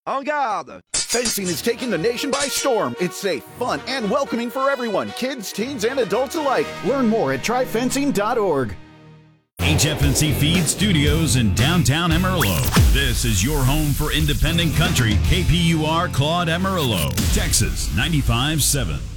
En garde! Fencing is taking the nation by storm. It's safe, fun, and welcoming for everyone, kids, teens, and adults alike. Learn more at tryfencing.org. HFNC Feed Studios in downtown Amarillo. This is your home for independent country, KPUR Claude Amarillo, Texas 95.7.